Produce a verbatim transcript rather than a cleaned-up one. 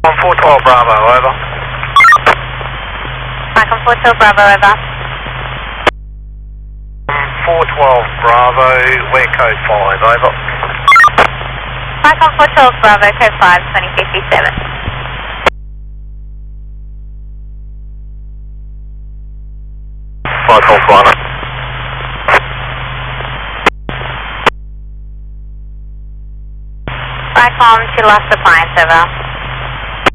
one four twelve Bravo, over. Micron four twelve Bravo, over. four twelve Bravo, we're code five, over. Micron four twelve Bravo, code five, twenty fifty-seven. five twelve Bravo. Micron to last appliance, over.